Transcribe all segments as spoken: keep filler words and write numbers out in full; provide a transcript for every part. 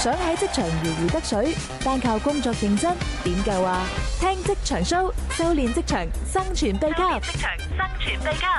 想喺職場如魚得水，單靠工作認真點夠啊？聽職場 show， 修煉職場生存秘笈。職場生存秘笈。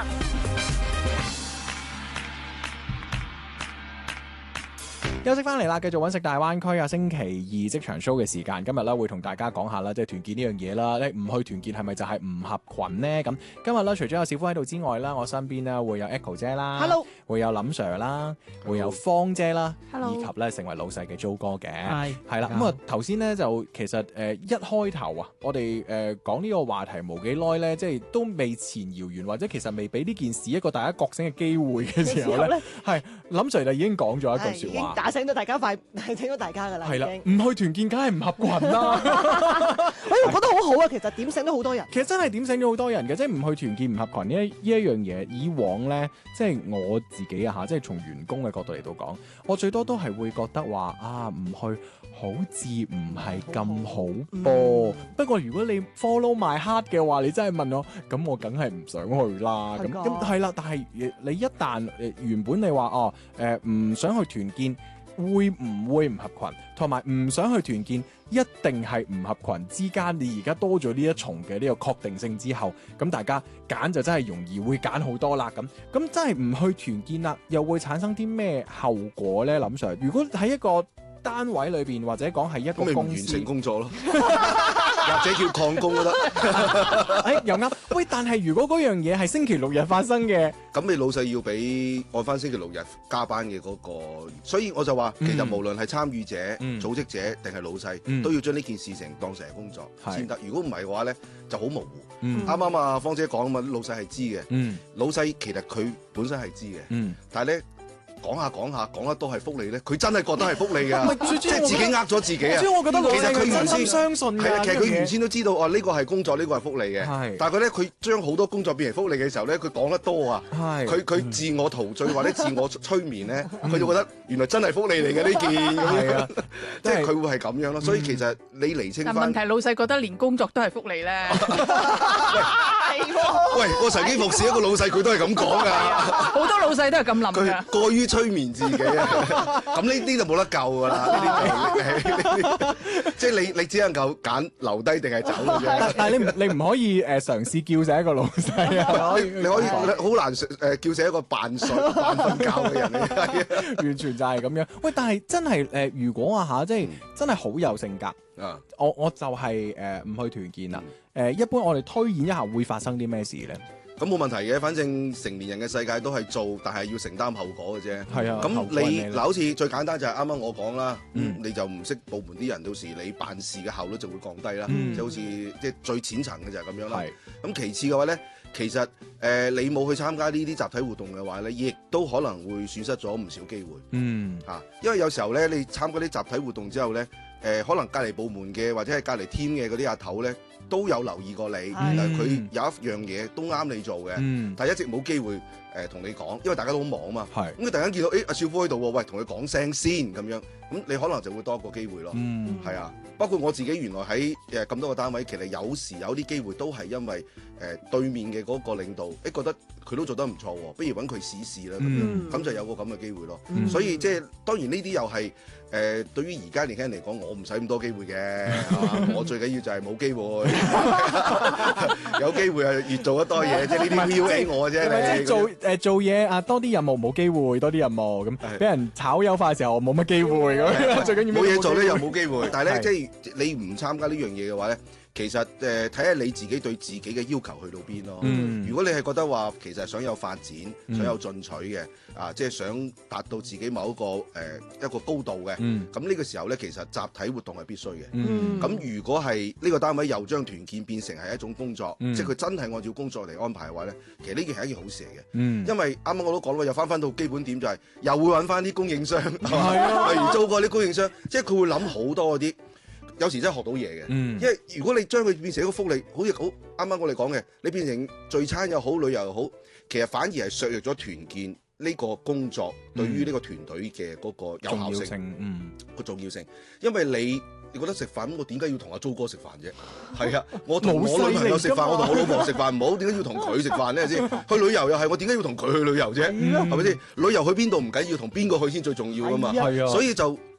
休息翻嚟啦，繼續揾食大灣區啊！星期二職場 show 嘅時間，今日咧會同大家講下啦，即係團建呢樣嘢啦。你唔去團建係咪就係唔合群呢？咁今日咧除咗有小夫喺度之外啦，我身邊咧會有 Echo 姐啦 ，Hello， 會有林 Sir 啦，會有芳姐啦 Hello 以及咧成為老細嘅 Jo 哥嘅， 係係啦。咁啊頭先咧就其實誒、呃、一開頭啊，我哋誒、呃、講呢個話題冇幾耐咧，即係都未前遙完，或者其實未俾呢件事一個大家覺醒嘅機會嘅時候咧，係林 Sir 就已經講咗一句説話。 醒到大家快，醒到大家噶啦， 係啦，唔去團建梗係唔合群啦。 哎，我覺得好好啊，其實點醒咗好多人。 其實真係點醒咗好多人嘅，即係唔去團建唔合群呢一呢一樣嘢。以往咧，即係我自己啊嚇，即係從員工嘅角度嚟到講，我最多都係會覺得話啊，唔去好似唔係咁好噃。嗯、不過如果你 follow my heart 嘅話，你真係問我，咁我梗係唔想去啦。咁咁係啦，但係你一旦誒原本你話哦誒唔想去團建。會唔會唔合群，同埋唔想去團建，一定係唔合群之間，你而家多咗呢一重嘅呢個確定性之後，咁大家揀就真係容易會揀好多啦。咁咁真係唔去團建啦，又會產生啲咩後果呢？林 Sir，如果喺一個單位裏邊，或者講係一個公司， 完成工作咯，或者叫曠工都得。 誒又啱。喂，但係如果嗰樣嘢係星期六日發生嘅， 咁你老細要俾按翻星期六日加班嘅嗰個，所以我就話，其實無論係參與者、 嗯、 組織者定係老細， 嗯、 都要將呢件事情當成係工作先得。如果唔係嘅話咧，就好模糊。 啱啱啊，芳姐講啊嘛，老細係知嘅。 嗯、 老細其實佢本身係知嘅， 嗯、 但係咧。講下講下講得多係福利咧，佢真係覺得係福利㗎，即係自己呃咗自己啊！ 所以我覺得老細其實佢真心相信係啊，其實佢原先都知道哦，呢個係工作，呢個係福利嘅。 係， 但係佢咧，佢將好多工作變成福利嘅時候咧，佢講得多啊！ 係， 佢佢自我陶醉或者自我催眠咧，佢就覺得原來真係福利嚟嘅呢件咁樣，即係佢會係咁樣咯。所以其實你釐清翻， 但問題老細覺得連工作都係福利咧。 喂，我曾經服侍一個老細，佢都係咁講㗎。 好多老細都係咁諗㗎。 佢過於催眠自己啊！咁呢啲就冇得救㗎啦。呢啲即係你你只能夠揀留低定係走嘅啫。 但係你唔你唔可以誒嘗試叫醒一個老細啊！ 你你可以好難誒叫醒一個扮睡扮瞓覺嘅人嚟， 完全就係咁樣。喂，但係真係誒，如果啊嚇，即係真係好有性格。啊！我我就係誒唔去團建啦。誒、呃，一般我哋推演一下會發生啲咩事咧？ 咁冇問題嘅，反正成年人嘅世界都係做，但係要承擔後果嘅啫。 係啊。 咁你嗱，好似最簡單就係啱啱我講啦。 嗯。 你就唔識部門啲人，到時你辦事嘅效率就會降低啦。 嗯。 就好似即係最淺層嘅就係咁樣啦。 係。 咁其次嘅話咧，其實誒、呃、你冇去參加呢啲集體活動嘅話咧，亦都可能會損失咗唔少機會。 嗯。 啊，因為有時候咧，你參加啲集體活動之後咧。誒、呃、可能隔離部門嘅或者係隔離 team 嘅嗰啲阿頭咧，都有留意過你，但係佢有一樣嘢都啱你做嘅， 嗯、 但係一直冇機會誒同、呃、你講，因為大家都好忙啊嘛。咁佢是突然間見到誒阿少夫喺度喎，喂，同佢講聲先咁樣，咁你可能就會多一個機會咯。係、嗯、啊，包括我自己原來喺誒咁多個單位，其實有時有啲機會都係因為誒、呃、對面嘅嗰個領導誒、欸、覺得佢都做得唔錯喎，不如揾佢試試啦咁樣，咁、嗯、就有個咁嘅機會咯。嗯、所以即係當然呢啲又係。誒、呃，對於而家年輕人嚟講，我唔使咁多機會嘅、啊，我最緊要就係冇機會，有機會啊，越做得多嘢，即係呢啲 P U A 我嘅啫。 即係做誒做嘢啊，多啲任務冇機會，多啲任務咁，俾人炒優化嘅時候冇乜機會咁，最緊要冇嘢做咧又冇機會。但係咧，即係你唔參加呢樣嘢嘅話咧。其實誒睇下你自己對自己嘅要求去到邊咯。嗯、如果你係覺得話其實想有發展、嗯、想有進取嘅啊，即係想達到自己某一個誒、呃、一個高度嘅，咁呢、嗯、個時候咧，其實集體活動係必須嘅。咁、嗯、如果係呢個單位又將團建變成係一種工作，嗯、即係佢真係按照工作嚟安排嘅話咧，其實呢件係一件好事嚟嘅。嗯、因為啱啱我都講啦，又翻翻到基本點就係、是、又會揾翻啲供應商，係啊，例如租過啲供應商，即係佢會諗好多嗰啲。有時真係學到嘢嘅，嗯、因為如果你將佢變成一個福利，好似好啱啱我哋講嘅，你變成聚餐又好，旅遊又好，其實反而係削弱咗團建呢個工作對於呢個團隊嘅嗰個有效性，嗯，個重要性。因為你你覺得食飯，我點解要同阿租哥食飯啫？係啊，我同我女朋友食飯，我同我老婆食飯唔好，點解要同佢食飯咧？先去旅遊又係，我點解要同佢去旅遊啫？係咪先？旅遊去邊度唔緊要，同邊個去先最重要㗎嘛？係啊，所以就。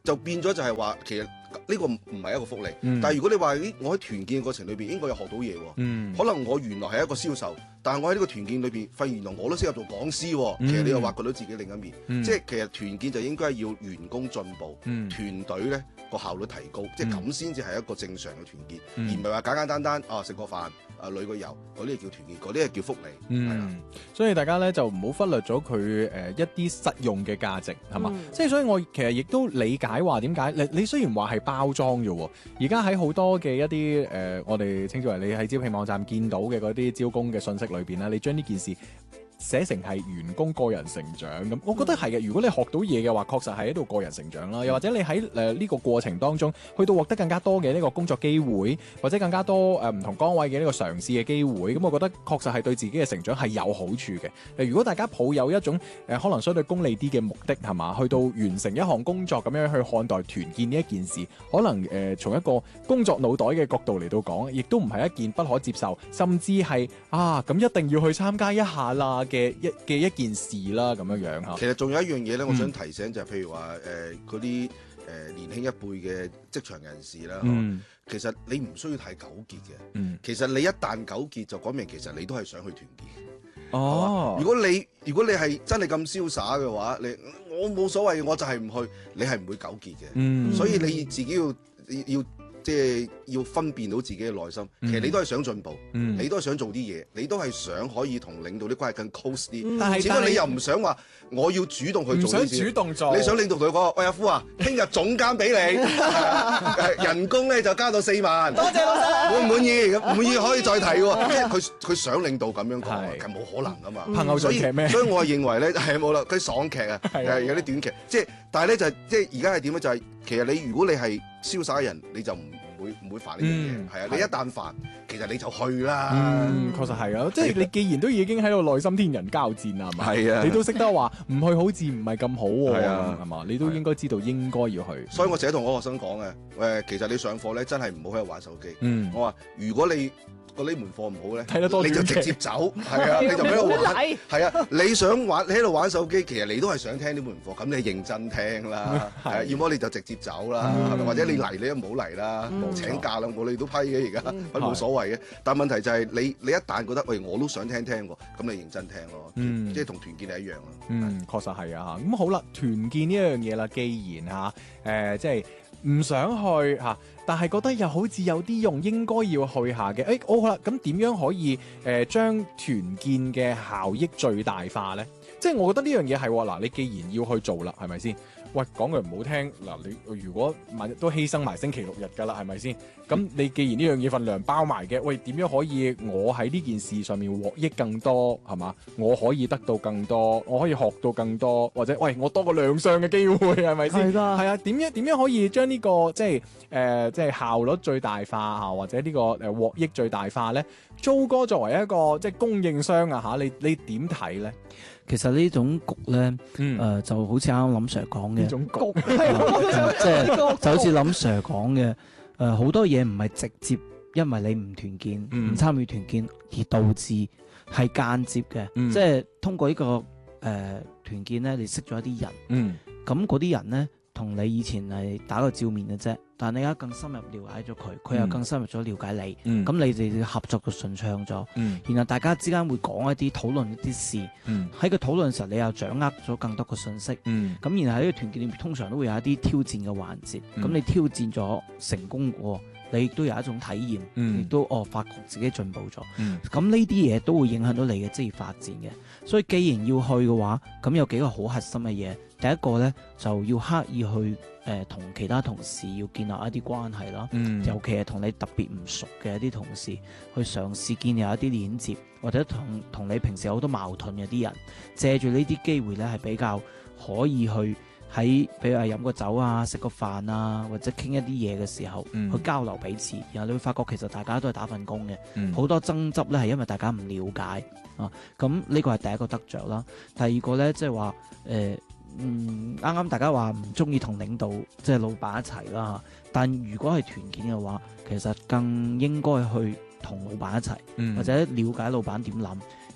就變咗就係話其實呢個唔係一個福利。 嗯、 但係如果你話咦，我喺團建嘅過程裏邊應該有學到嘢喎。 嗯、 可能我原來係一個銷售，但係我喺呢個團建裏邊發現原來我都適合做講師喎。 嗯、 其實你又挖掘到自己另一面。 嗯、 即係其實團建就應該要員工進步， 嗯、 團隊咧個效率提高，即係咁先至係一個正常嘅團建， 嗯、 而唔係話簡簡單單啊食個飯啊旅個遊嗰啲叫團建，嗰啲係叫福利。係啦、 嗯，所以大家咧就唔好忽略咗佢誒一啲實用嘅價值係嘛？即係、嗯、所以我其實亦都理解話點解你你雖然話係包裝嘅喎，而家喺好多嘅一啲誒、呃、我哋稱之為你喺招聘網站見到嘅嗰啲招工嘅信息裏邊咧，你將呢件事寫成係員工個人成長咁，我覺得係嘅。如果你學到嘢嘅話，確實係喺度個人成長啦。又或者你喺誒呢個過程當中，去到獲得更加多嘅呢個工作機會，或者更加多誒唔同崗位嘅呢個嘗試嘅機會，咁我覺得確實係對自己嘅成長係有好處嘅。誒，如果大家抱有一種誒、呃、可能相對功利啲嘅目的係嘛，去到完成一項工作咁樣去看待團建呢一件事，可能誒、呃、從一個工作腦袋嘅角度嚟到講，亦都唔係一件不可接受，甚至係啊咁一定要去參加一下啦嘅一嘅一件事啦，咁樣樣嚇。 其實仲有一樣嘢咧，我想提醒就係譬如話誒嗰啲誒年輕一輩嘅職場人士啦， 嗯、 其實你唔需要太糾結嘅。 嗯、 其實你一旦糾結，就講明其實你都係想去團建。 哦， 如果你如果你係真係咁瀟灑嘅話，你我冇所謂，我就係唔去，你係唔會糾結嘅。 嗯、 所以你自己要要。即係要分辨到自己嘅內心，其實你都係想進步， 嗯、 你都係想做啲嘢，你都係想可以同領導啲關係更 close 啲。 但係只不過你又唔想話我要主動去做呢啲， 唔想主動做。 你想領導同佢講：喂，阿夫啊，聽日總監俾你，人工咧就加到四萬。多謝老細，滿唔滿意？咁唔滿意可以再提喎。即係佢佢想領導咁樣講，係冇可能噶嘛。 拍偶像劇咩？ 所以我係認為咧係冇啦，佢爽劇啊，係有啲短劇。即係但係咧就係即係而家係點咧？就係其實你如果你係瀟灑嘅人，你就唔唔會唔會煩呢樣嘢，係啊！你一旦煩，其實你就去啦。 嗯，確實係啊，即係你既然都已經喺度內心天人交戰啦，係嘛？ 係啊， 你都識得話唔去好似唔係咁好喎， 係啊， 係嘛？你都應該知道應該要去。 所以我成日同我學生講嘅，誒，其實你上課咧真係唔好喺度玩手機。 嗯， 我話如果你個呢門課唔好咧， 睇得多你就直接走，係啊，你就喺度玩，係啊，你想玩你喺度玩手機，其實你都係想聽呢門課，咁你認真聽啦，係啊，要麼你就直接走啦，係咪？或者你嚟你都唔好嚟啦，請假啦，我哋都批嘅而家，咁冇所謂嘅。但係問題就係你你一旦覺得喂我都想聽聽喎，咁你認真聽咯，即係同團建係一樣咯。 嗯，確實係啊，咁好啦，團建呢一樣嘢啦，既然嚇誒即係唔想去嚇。但係覺得又好似有啲用，應該要去下嘅。誒，好啦，咁點樣可以誒、呃、將團建嘅效益最大化咧？即係我覺得呢樣嘢係喎，嗱，你既然要去做啦，係咪先？喂，講句唔好聽，嗱，你如果萬一都犧牲埋星期六日㗎啦，係咪先？咁你既然呢樣嘢份糧包埋嘅，喂，點樣可以我喺呢件事上面獲益更多，係嘛？我可以得到更多，我可以學到更多，或者喂，我多個亮相嘅機會，係咪先？係㗎。係啊，點樣點樣可以將呢、這個即係誒、呃、即係效率最大化啊，或者呢、這個誒獲益最大化咧？租哥作為一個即係供應商啊嚇，你你點睇咧？ 其實呢種局咧，誒、 嗯呃、就好似啱啱林 Sir 講嘅， 呢種局， 即係就好似林 Sir 講嘅，誒、呃、好多嘢唔係直接因為你唔團建、唔、嗯、參與團建而導致，係間接嘅，嗯、即係通過呢、這個誒、呃、團建咧，你識咗一啲人，咁嗰啲人咧同你以前係打個照面嘅啫。但你而家更深入了解咗佢，佢又更深入咗了解你，咁、嗯、你哋合作就順暢咗。嗯、然後大家之間會講一啲討論一啲事，喺、嗯、個討論時候你又掌握咗更多嘅信息。咁、嗯、然後喺個團建裏面通常都會有一啲挑戰嘅環節，咁、嗯、你挑戰咗成功過，你亦都有一種體驗，亦、嗯、都哦發覺自己進步咗。咁呢啲嘢都會影響到你嘅職業發展嘅。所以既然要去嘅話，咁有幾個好核心嘅嘢。第一個咧就要刻意去誒同、呃、其他同事要建立一啲關係啦，嗯、尤其係同你特別唔熟嘅一啲同事，去嘗試建立一啲鏈接，或者同同你平時有好多矛盾嘅啲人，借住呢啲機會咧係比較可以去喺，比如話飲個酒啊、食個飯啊，或者傾一啲嘢嘅時候，嗯、去交流彼此，然後你會發覺其實大家都係打份工嘅，好、嗯、多爭執咧係因為大家唔了解啊，咁呢個係第一個得着啦。第二個咧即係話誒。呃嗯，啱啱大家話唔中意同領導即係老闆一齊啦，但如果係團建嘅話，其實更應該去同老闆一齊，嗯、或者了解老闆點諗，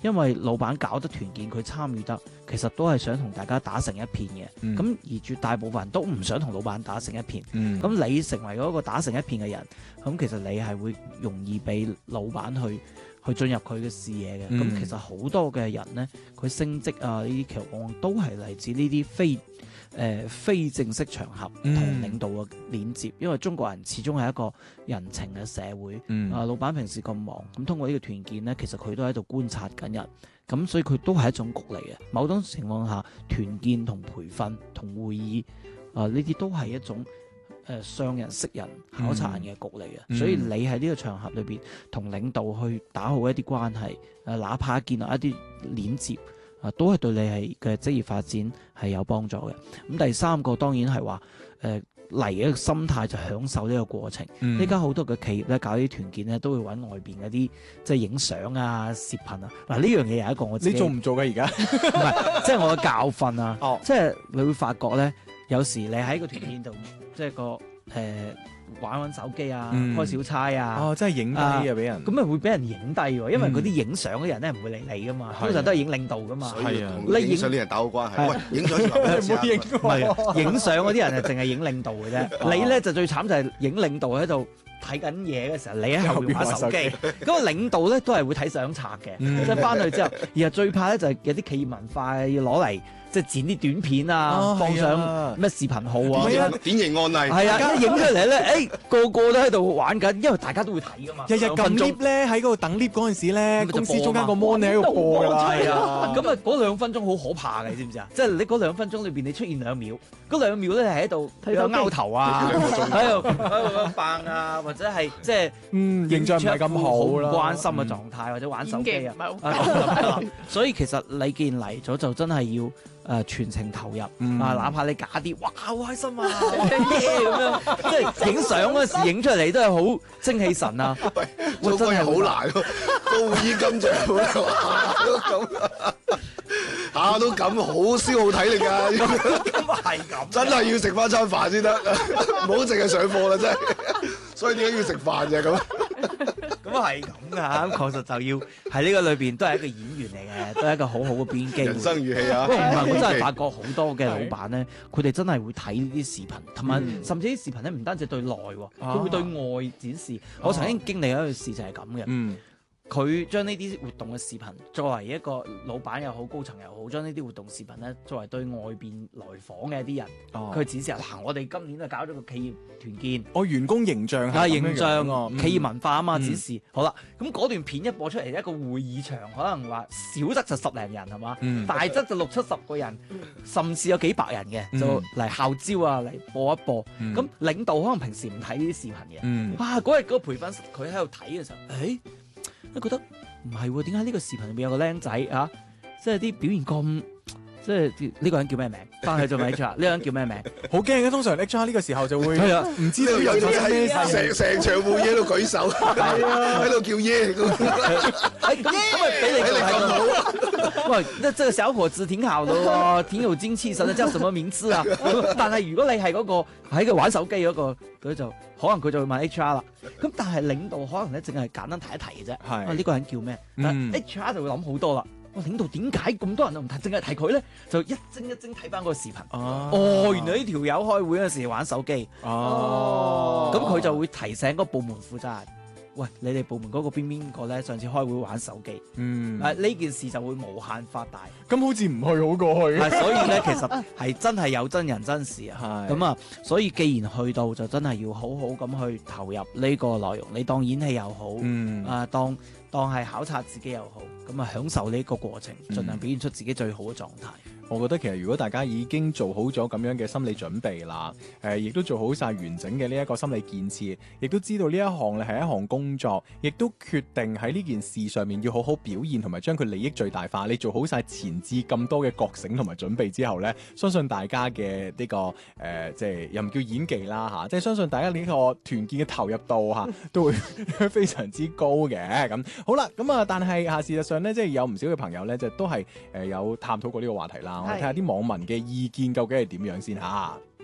因為老闆搞得團建，佢參與得，其實都係想同大家打成一片嘅。咁、嗯、而絕大部分人都唔想同老闆打成一片。咁、嗯、你成為嗰個打成一片嘅人，咁其實你係會容易俾老闆去去進入佢嘅視野嘅。咁、嗯、其實好多嘅人呢，佢升職啊呢啲其實往往都係嚟自呢啲非誒、呃、非正式場合同領導嘅連接，嗯、因為中國人始終係一個人情嘅社會。嗯、啊，老闆平時咁忙，咁通過呢個團建呢，其實佢都喺度觀察緊人，咁所以佢都係一種局嚟嘅。某種情況下，團建同培訓同會議啊呢啲都係一種。誒商人識人考察人嘅局嚟嘅，嗯、所以你喺呢個場合裏邊同領導去打好一啲關係，誒哪怕建立一啲鏈接，啊都係對你係嘅職業發展係有幫助嘅。咁第三個當然係話誒嚟嘅一個心態就享受呢個過程。依家好多嘅企業咧搞啲團建咧，都會揾外邊嗰啲即係影相啊、攝頻啊。嗱呢樣嘢有一個我自己， 你做唔做㗎而家？ 唔係，即係我嘅教訓啊。 哦， 即係你會發覺咧，有時你喺個團建度。即係個誒、呃、玩玩手機啊，嗯、開小差啊， 哦，真係影低啊俾人， 咁咪會俾人影低喎，因為嗰啲影相嘅人咧唔會理你噶嘛，通常都係影領導噶嘛， 係啊，你影相啲人打好關係，喂，影相唔好影，唔係影相嗰啲人係淨係影領導嘅啫，你咧就最慘就係影領導喺度睇緊嘢嘅時候，你喺後邊玩手機，咁個領導咧都係會睇相冊嘅，即係翻去之後，然後最怕咧就係有啲企業文化要攞嚟。即係剪啲短片啊，啊放上咩視頻號啊， 啊典型案例。 係啊，一影出嚟咧，誒、哎、個個都喺度玩緊，因為大家都會睇噶嘛。 日日撳 lift 咧，喺嗰度等 lift 嗰陣時咧，公司中間個 mon 喺度播㗎啦。 係啊，咁啊嗰兩分鐘好可怕嘅，你知唔知啊？即係你嗰兩分鐘裏邊，你出現兩秒，嗰兩秒咧係喺度睇到勾頭啊，喺度喺度扮啊，或者係即係嗯形象唔係咁好啦， 唔關心嘅狀態，嗯、或者玩手機啊。所以其實你既然嚟咗，就真係要。誒、呃、全程投入、嗯、啊！哪怕你假啲，哇好開心啊，耶咁樣，即係影相嗰時影出嚟都係好精氣神啊！ 喂，做歌又好難喎，高爾金獎都咁，下都咁，好消耗體力㗎。 咁係咁， 真係要食翻餐飯先得，唔好淨係上課啦，真係。所以點解要食飯就係咁？ 咁啊係咁噶，咁確實就要喺呢個裏邊都係一個演員嚟嘅，都係一個好好嘅表演機會。 人生如戲啊！ 不過唔係，我真係發覺好多嘅老闆咧，佢哋真係會睇呢啲視頻，同埋甚至啲視頻咧唔單止對內，佢會對外展示。我曾經經歷一件事就係咁嘅。嗯佢將呢啲活動嘅視頻作為一個老闆又好、高層又好，將呢啲活動視頻咧作為對外邊來訪嘅一啲人，佢、哦、展示嗱，我哋今年就搞咗個企業團建， 我員工形象係形象、 嗯、 企業文化啊嘛，展示、嗯、好啦。咁嗰段片一播出嚟，一個會議場可能話少則就十零人係嘛，嗯、大則就六七十個人，甚至有幾百人嘅，就嚟號召啊，嚟播一播。咁、嗯、領導可能平時唔睇呢啲視頻嘅，嗯、哇！嗰日嗰個培訓室佢喺度睇嘅時候，誒、欸。都覺得唔係喎，點解呢個視頻入面有個僆仔啊？即係啲表現咁，即係呢個人叫咩名？翻去做咪 H R？呢個人叫咩名？ 好驚嘅，通常 H R 呢個時候就會係啊， 唔知道有啲咩成成場會議喺度舉手，係啊，喺度叫耶咁。 咁咁咪俾你做咁好？喂，那這個小伙子挺好的喎，挺有精氣神的，叫什麼名字啊？但係如果你係嗰個喺度玩手機嗰個，佢就可能佢就會問 H R 啦。咁但係領導可能咧，淨係簡單提一提嘅啫。係啊，呢個人叫咩？但 H R 就會諗好多啦。哇！領導點解咁多人都唔提，淨係提佢咧？就一精一精睇翻嗰個視頻。哦，哦，原來呢條友開會嗰陣時玩手機。哦，咁佢就會提醒嗰個部門負責人。喂，你哋部門嗰個邊邊個咧？上次開會玩手機，嗯，啊呢件事就會無限發大。 咁好似唔去好過去。 係，所以咧其實係真係有真人真事啊。係。咁啊，所以既然去到，就真係要好好咁去投入呢個內容。你當演戲又好，嗯，啊當當係考察自己又好，咁啊享受呢個過程，盡量表現出自己最好嘅狀態。 我覺得其實如果大家已經做好咗咁樣嘅心理準備啦，誒、呃，亦都做好晒完整嘅呢一個心理建設，亦都知道呢一項咧係一項工作，亦都決定喺呢件事上面要好好表現同埋將佢利益最大化。你做好晒前置咁多嘅覺醒同埋準備之後呢，相信大家嘅呢、這個誒、呃，即係又唔叫演技啦嚇，即係相信大家呢個團建嘅投入度嚇都會非常之高嘅。咁好啦，咁啊，但係啊，事實上呢，即係有唔少嘅朋友呢，就都係誒有探討過呢個話題啦。我睇下啲網民嘅意見究竟係點樣先嚇。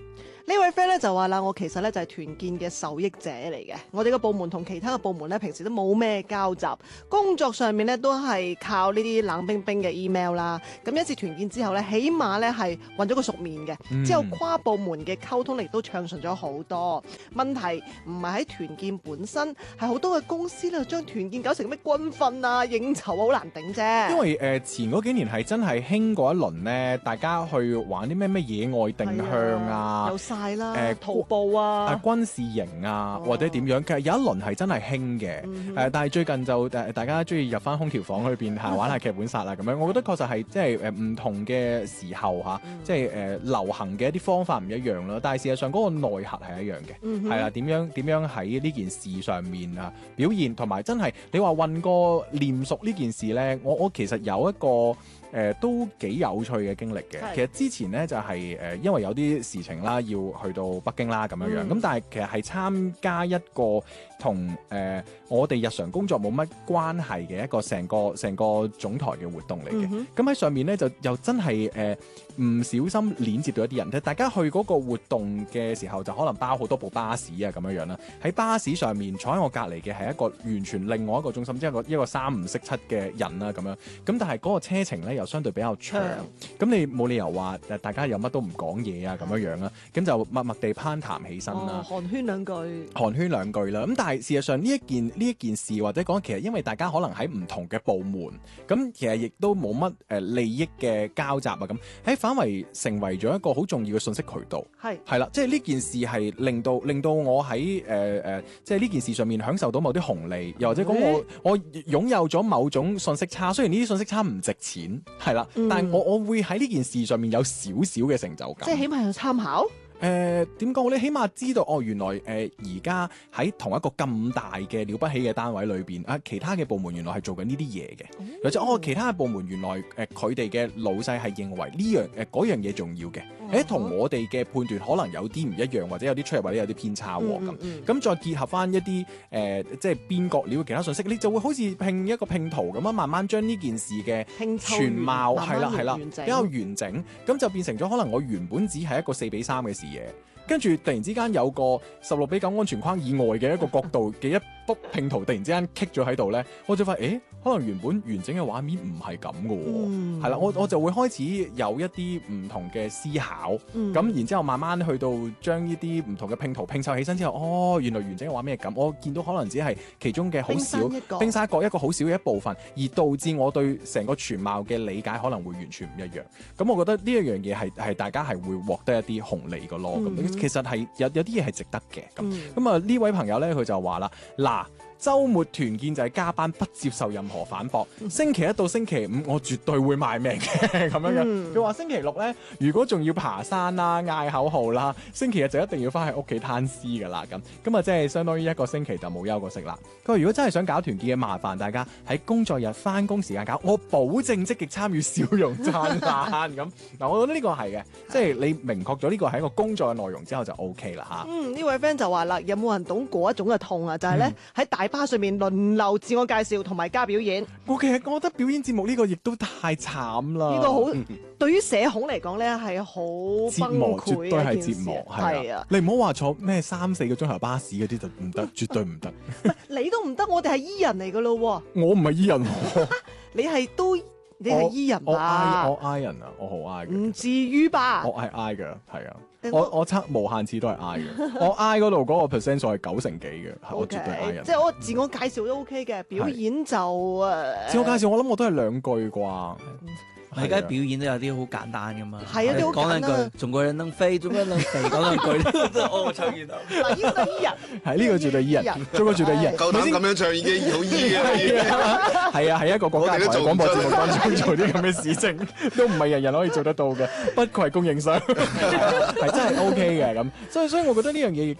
位 friend 咧就話啦，我其實咧就係團建嘅受益者嚟嘅。我哋嘅部門同其他嘅部門咧，平時都冇咩交集，工作上面咧都係靠呢啲冷冰冰嘅 email 啦。咁一次團建之後咧，起碼咧係混咗個熟面嘅， 嗯之後跨部門嘅溝通力都暢順咗好多。問題唔係喺團建本身，係好多嘅公司咧將團建搞成咩軍訓啊、應酬啊，好難頂啫。 因為誒、呃、前嗰幾年係真係興過一輪咧，大家去玩啲咩咩野外定向啊， 有晒啦， 誒徒步啊， 啊軍事營啊， 哦或者點樣，其實有一輪係真係興嘅。誒、 嗯呃但係最近就誒、呃大家中意入翻空調房裏邊係玩下劇本殺啊咁樣，我覺得確實係即係誒唔同嘅時候嚇， 嗯即係誒、呃流行嘅一啲方法唔一樣啦。但係事實上嗰個內核係一樣嘅， 嗯哼係啦、點樣點樣喺呢件事上面啊表現，同埋真係你話混過練熟呢件事咧，我我其實有一個。誒、呃都幾有趣嘅經歷嘅。 係其實之前咧就係、誒、因為有啲事情啦，要去到北京啦咁樣樣。咁、 嗯但係其實係參加一個同誒、呃我哋日常工作冇乜關係嘅一個成個成個總台嘅活動嚟嘅。 嗯咁喺、上面咧就又真係誒唔小心連接到一啲人。大家去嗰個活動嘅時候就可能包好多部巴士啊咁樣樣啦。喺巴士上面坐喺我隔離嘅係一個完全另外一個中心，即係一個一個三唔識七嘅人啦咁樣。咁但係嗰個車程咧又相對比較長，咁你冇理由話誒大家有乜都唔講嘢啊咁樣樣啦，咁就默默地攀談起身啦哦，。寒暄兩句。 寒暄兩句啦，咁但係事實上呢一件呢一件事或者講其實因為大家可能喺唔同嘅部門，咁其實亦都冇乜誒利益嘅交集啊咁，喺反為成為咗一個好重要嘅信息渠道。 係係啦，即係呢件事係令到令到我喺誒誒，即係呢件事上面享受到某啲紅利，又或者講我我擁有咗某種信息差，雖然呢啲信息差唔值錢，係啦， 嗯但係我我會喺呢件事上面有少少嘅成就感。 即係起碼有參考。 誒點講好咧？起碼知道哦，原來誒而家喺同一個咁大嘅了不起嘅單位裏邊啊，其他嘅部門原來係做緊呢啲嘢嘅，或者哦其他嘅部門原來誒佢哋嘅老細係認為呢樣誒嗰樣嘢重要嘅，誒同我哋嘅判斷可能有啲唔一樣，或者有啲出入或者有啲偏差喎咁。 嗯咁再結合翻一啲誒、呃即係邊角料嘅其他信息，你就會好似拼一個拼圖咁樣，慢慢將呢件事嘅拼湊全貌完係啦係啦， 慢慢完整比較完整，咁就變成咗可能我原本只係一個四比三嘅視野，跟住突然之間有個十六比九安全框以外嘅一個角度嘅一幅拼圖，突然之間棘咗喺度咧，我就發現，誒，可能原本完整嘅畫面唔係咁嘅喎，係啦、我我就會開始有一啲唔同嘅思考，咁、 嗯然之後慢慢去到將呢啲唔同嘅拼圖拼湊起身之後，哦，原來完整嘅畫面係咁，我見到可能只係其中嘅好少冰山一角冰山一角一個好少嘅一部分，而導致我對成個全貌嘅理解可能會完全唔一樣。咁我覺得呢一樣嘢係係大家係會獲得一啲紅利嘅咯。咁、 嗯其實係有有啲嘢係值得嘅。咁嗯咁啊呢位朋友咧佢就話啦，嗱。週末團建就係加班，不接受任何反駁。星期一到星期五，我絕對會賣命嘅咁樣樣。 嗯佢話、星期六咧，如果仲要爬山啦、嗌口號啦，星期日就一定要翻去屋企攤屍噶啦咁。咁啊，即係相當於一個星期就冇休過息啦。佢話：如果真係想搞團建嘅，麻煩大家喺工作日翻工時間搞，我保證積極參與，笑容燦爛咁。嗱，我覺得呢個係嘅，即係你明確咗呢個係一個工作嘅內容之後就 O K 啦嚇。 嗯，呢位 friend 就話啦，有冇人懂嗰一種嘅痛啊？就係咧喺大巴上面輪流自我介紹同埋加表演， 我其實我覺得表演節目呢個亦都太慘啦。 呢個好嗯對於社恐嚟講咧係好折磨， 崩潰絕對係嘅一件事折磨， 係啊！ 你唔好話坐咩三四個鐘頭巴士嗰啲就唔得，絕對唔得。 你都唔得，我哋係 E 人嚟噶咯喎， 我唔係 E 人喎， 你係都你係 E 人我 I 吧我？I 人啊，我好 I 嘅， 唔至於吧？ 我係 I 嘅，係啊。 誒我我測無限次都係 I 嘅，我 I 嗰度嗰個 percent 數係九成幾嘅，係我絕對 I 人。 即係我自我介紹都 OK 嘅，表演就誒。 自我介紹我諗我都係兩句啩。 而家表演都有啲好簡單噶嘛， 係啊啲好簡單講兩句，中國人能飛，中國人能飛，講兩句，真係我唱完啦。 嗱，呢個都係 E 人， 係呢個絕對 E 人，做個絕對 E 人。 夠膽咁樣唱已經好 E 嘅啦，已經係啊，喺一個國家台我哋都做唔廣播節目出當中做啲咁嘅事情，都唔係人人可以做得到嘅，不愧供應商，係真係 OK 嘅咁。所以所以，我覺得呢樣嘢亦都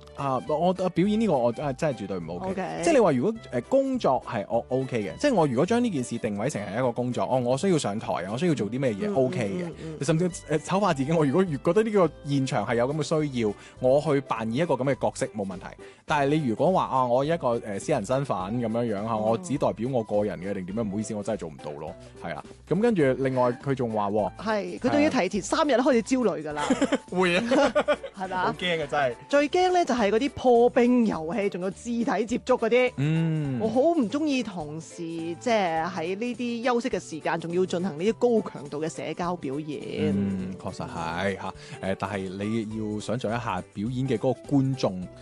啊！我我表演呢個我啊真係絕對唔 OK。 OK 即係你話如果誒工作係我 OK 嘅，即係我如果將呢件事定位成係一個工作，哦，我需要上台啊，我需要做啲咩嘢嗯 OK 嘅， 嗯嗯甚至誒醜化自己。我如果越覺得呢個現場係有咁嘅需要，我去扮演一個咁嘅角色冇問題。但係你如果話啊，我一個誒私人身份咁樣樣嚇，我只代表我個人嘅定點樣？唔好意思，我真係做唔到咯。係啦，咁跟住另外佢仲話喎， 係佢仲要提前三日開始焦慮㗎啦， 會啊， 係咪啊？ 好驚啊真係。 最驚咧就係嗰啲破冰遊戲，仲有肢體接觸嗰啲。 嗯， 我好唔中意同事即係喺呢啲休息嘅時間，仲要進行呢啲高強度嘅社交表演。 嗯，確實係嚇。誒，但係你要想像一下表演嘅嗰個觀眾。